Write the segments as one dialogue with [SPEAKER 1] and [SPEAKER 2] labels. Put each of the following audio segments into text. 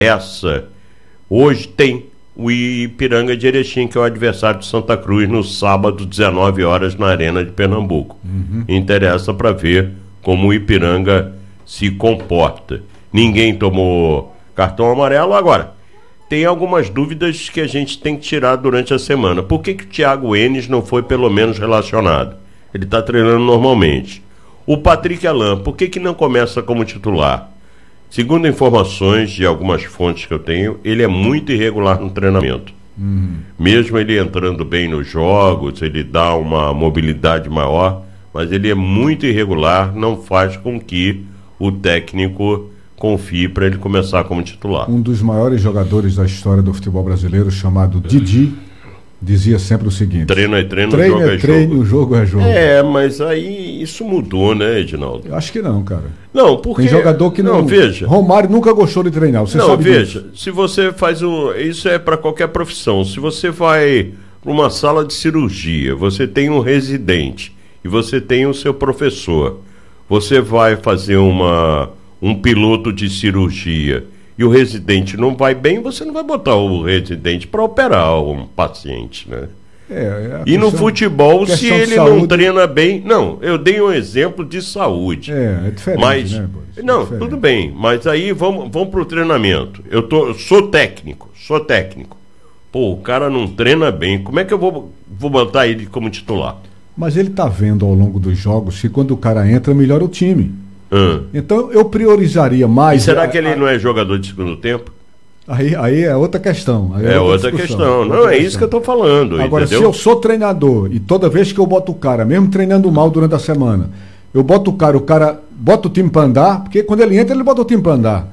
[SPEAKER 1] Hoje tem o Ipiranga de Erechim, que é o adversário de Santa Cruz, no sábado, 19 horas, na Arena de Pernambuco. Interessa para ver como o Ipiranga se comporta. Ninguém tomou cartão amarelo. Agora, tem algumas dúvidas que a gente tem que tirar durante a semana. Por que o Thiago Enes não foi pelo menos relacionado? Ele está treinando normalmente. O Patrick Alain, por que não começa como titular? Segundo informações de algumas fontes que eu tenho, ele é muito irregular no treinamento. Mesmo ele entrando bem nos jogos, ele dá uma mobilidade maior, mas ele é muito irregular, não faz com que o técnico confie para ele começar como titular. Um dos maiores jogadores da história do futebol brasileiro, chamado Didi, dizia sempre o seguinte: treino é treino, jogo é treino, jogo é jogo. Mas aí isso mudou, né, Edinaldo? Eu acho que não, cara. Não, porque... Tem jogador que não... veja... Romário nunca gostou de treinar, você sabe veja, disso. Se você faz isso é para qualquer profissão. Se você vai para uma sala de cirurgia, você tem um residente e você tem o seu professor. Você vai fazer um piloto de cirurgia e o residente não vai bem, você não vai botar o residente para operar um paciente, né? E no futebol, se ele não treina bem... Não, eu dei um exemplo de saúde. É diferente, mas, né, Boris? Não, diferente. Tudo bem, mas aí vamos para o treinamento. Eu sou técnico. Pô, o cara não treina bem, como é que eu vou botar ele como titular? Mas ele tá vendo ao longo dos jogos que quando o cara entra, melhora o time. Então eu priorizaria mais... E será que ele não é jogador de segundo tempo? Aí é outra questão. Aí é outra questão. Não, é isso que eu estou falando. Agora, entendeu? Se eu sou treinador e toda vez que eu boto o cara, mesmo treinando mal durante a semana, eu boto o cara bota o time para andar, porque quando ele entra, ele bota o time para andar.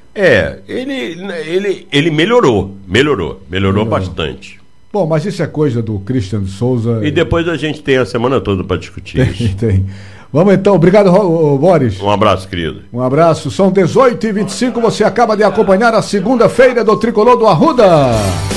[SPEAKER 1] Ele melhorou bastante. Bom, mas isso é coisa do Christian de Souza. E depois a gente tem a semana toda para discutir isso. Tem. Vamos então, obrigado, Boris. Um abraço, querido. Um abraço, são 18h25, você acaba de acompanhar a segunda-feira do Tricolor do Arruda.